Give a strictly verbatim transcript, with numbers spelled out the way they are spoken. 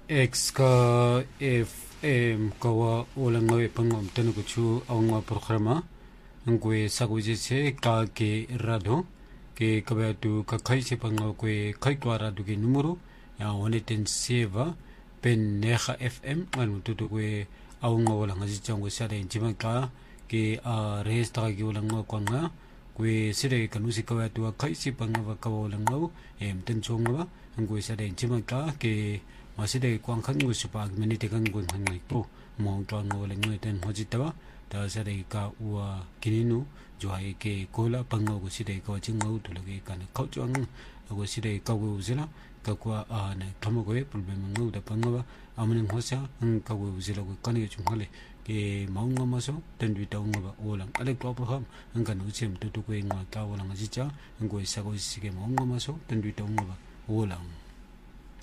X ka F M kawa ulang ngawe pangom tenu kuchu awang programa ngwe saguje ka ke rado ke kabatu ka khai se pangaw kwe khai kwa rado ke numero ya one ten seva pen neha F M anu tutu kwe awang wala ngaji changwe sare jiman ka ke a registra ke ulang ngaw kwa nga kwe sire kanusi kabatu khai se pangaw ka ulang ngaw em ten chongwa ngwe sare jiman ka ke masih kuang kan gue supaya meni tekan gue kan itu mau tuan gue lagi ten hojit tawa dah saya ka ua kini nu juai ke kola pangau gue sih ka cingau tu lagi kan kau juang gue sih ka gue uzela ka kuah ane kamu gue problem ngau dah pangau aman hosa ka gue uzela gue kan itu cuma le ke mau ngau masuk dan duit tahu ngau ulang ada kau paham engkan ucem tu tu gue ngau kau ulang aja gue sago sih ke mau ngau masuk dan duit tahu ngau ulang